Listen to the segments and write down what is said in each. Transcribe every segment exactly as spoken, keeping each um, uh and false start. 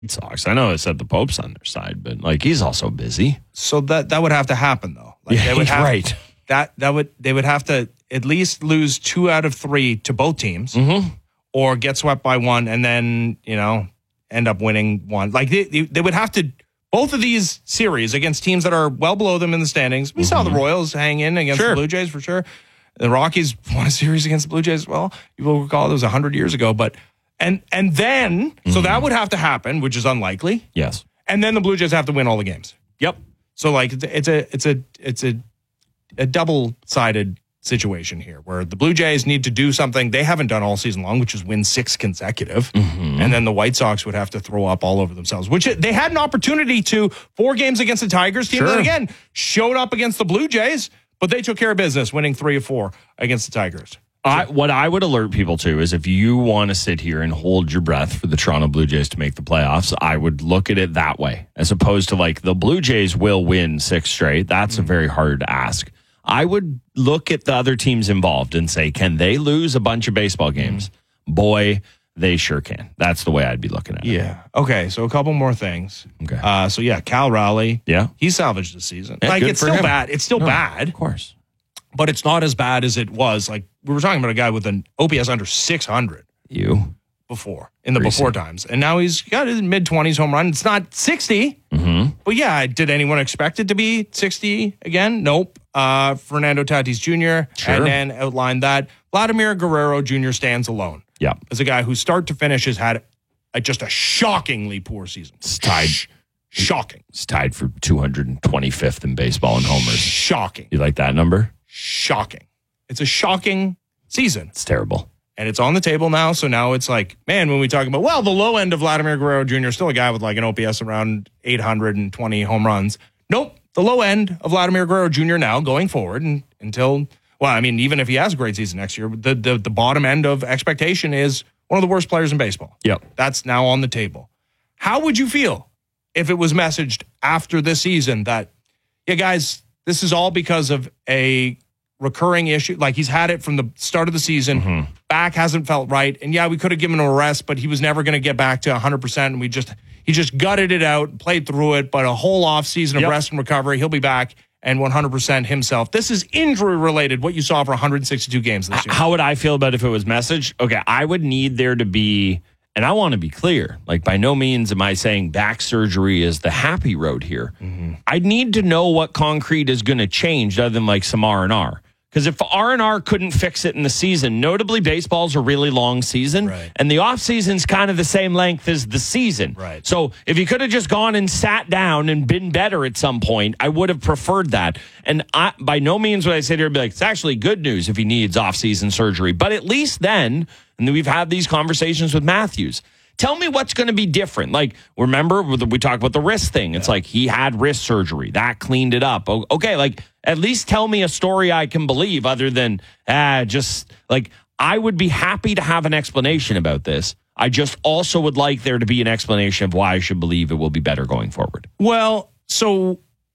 Sox. I know I said the Pope's on their side, but like he's also busy. So that that would have to happen though. Like Yeah, they would he's have, right. That that would they would have to at least lose two out of three to both teams, Mm-hmm. or get swept by one, and then you know end up winning one. Like they they, they would have to. Both of these series against teams that are well below them in the standings. We mm-hmm. saw the Royals hang in against sure. the Blue Jays for sure. The Rockies won a series against the Blue Jays as well. You will recall it was one hundred years ago. But and and then, mm-hmm. so that would have to happen, which is unlikely. Yes. And then the Blue Jays have to win all the games. Yep. So like it's a it's a it's a a double-sided situation here where the Blue Jays need to do something they haven't done all season long, which is win six consecutive. Mm-hmm. And then the White Sox would have to throw up all over themselves, which they had an opportunity to four games against the Tigers team. Sure. That again showed up against the Blue Jays, but they took care of business, winning three of four against the Tigers. I, what I would alert people to is if you want to sit here and hold your breath for the Toronto Blue Jays to make the playoffs, I would look at it that way, as opposed to like the Blue Jays will win six straight. That's mm-hmm. a very hard ask. I would look at the other teams involved and say, can they lose a bunch of baseball games? Mm-hmm. Boy, they sure can. That's the way I'd be looking at it. Yeah. Okay, so a couple more things. Okay. Uh, so, yeah, Cal Raleigh. Yeah. He salvaged the season. Yeah, like, it's still him. bad. It's still no, bad. Of course. But it's not as bad as it was. Like, we were talking about a guy with an O P S under six hundred. You. Before, in the Pretty before soon. times. And now he's got his mid-twenties home run. It's not sixty. Mm-hmm. But yeah, did anyone expect it to be sixty again? Nope. Uh, Fernando Tatis Junior Sure. And then outlined that Vladimir Guerrero Junior stands alone. Yeah. As a guy who start to finish has had a, just a shockingly poor season. It's tied. Sh- shocking. It's tied for two hundred twenty-fifth in baseball in homers. Shocking. You like that number? Shocking. It's a shocking season. It's terrible. And it's on the table now. So now it's like, man, when we talk about, well, the low end of Vladimir Guerrero Junior is still a guy with like an O P S around eight hundred twenty home runs. Nope. The low end of Vladimir Guerrero Junior now going forward and until, well, I mean, even if he has a great season next year, the, the, the bottom end of expectation is one of the worst players in baseball. Yep. That's now on the table. How would you feel if it was messaged after this season that, yeah, guys, this is all because of a recurring issue? Like he's had it from the start of the season. Mm-hmm. Back hasn't felt right. And yeah, we could have given him a rest, but he was never going to get back to one hundred percent. And we just, he just gutted it out, played through it, but a whole off season of yep. rest and recovery. He'll be back and one hundred percent himself. This is injury related, what you saw for one hundred sixty-two games this year. How would I feel about if it was messaged? Okay, I would need there to be, and I want to be clear, like by no means am I saying back surgery is the happy road here. Mm-hmm. I'd need to know what concrete is going to change other than like some R and R. Because if R and R couldn't fix it in the season, notably baseball's a really long season, right. and the offseason's kind of the same length as the season. Right. So if you could have just gone and sat down and been better at some point, I would have preferred that. And I, by no means would I sit here and be like, it's actually good news if he needs offseason surgery. But at least then, and we've had these conversations with Matthews, tell me what's going to be different. Like, remember, we talked about the wrist thing. It's yeah. like he had wrist surgery. That cleaned it up. Okay, like, at least tell me a story I can believe other than, ah, just, like, I would be happy to have an explanation about this. I just also would like there to be an explanation of why I should believe it will be better going forward. Well, so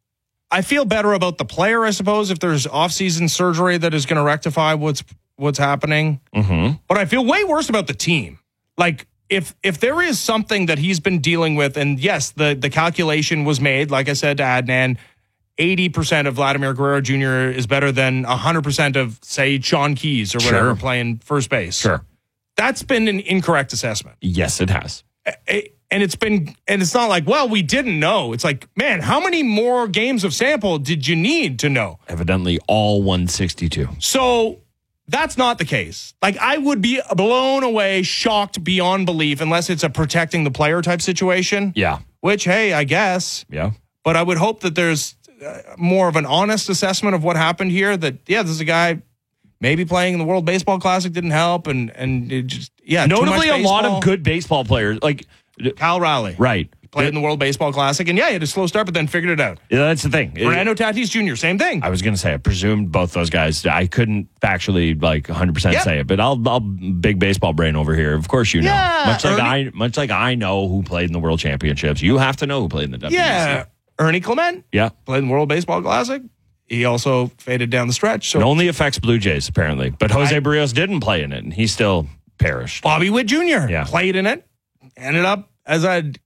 I feel better about the player, I suppose, if there's off-season surgery that is going to rectify what's what's happening. Mm-hmm. But I feel way worse about the team. Like, If if there is something that he's been dealing with, and yes, the, the calculation was made, like I said to Adnan, eighty percent of Vladimir Guerrero Junior is better than one hundred percent of, say, Sean Keys or whatever sure. playing first base. Sure. That's been an incorrect assessment. Yes, it has. And it's been, and it's not like, well, we didn't know. It's like, man, how many more games of sample did you need to know? Evidently all one sixty-two. So that's not the case. Like, I would be blown away, shocked beyond belief, unless it's a protecting the player type situation. Yeah. Which, hey, I guess. Yeah. But I would hope that there's uh, more of an honest assessment of what happened here. That, yeah, this is a guy maybe playing in the World Baseball Classic didn't help. And, and it just, yeah. Notably, a lot of good baseball players. Like Cal Raleigh. Right. Played in the World Baseball Classic, and yeah, he had a slow start, but then figured it out. Yeah, that's the thing. Fernando Tatis Junior, same thing. I was going to say, I presumed both those guys. I couldn't factually, like, one hundred percent yep. say it, but I'll, I'll big baseball brain over here. Of course you know. Yeah, much like Ernie, I much like I know who played in the World Championships. You have to know who played in the W B C. Yeah, Ernie Clement. Yeah. Played in the World Baseball Classic. He also faded down the stretch. So it only affects Blue Jays, apparently. But Jose I, Barrios didn't play in it, and he still perished. Bobby Witt Junior Yeah. played in it. Ended up as a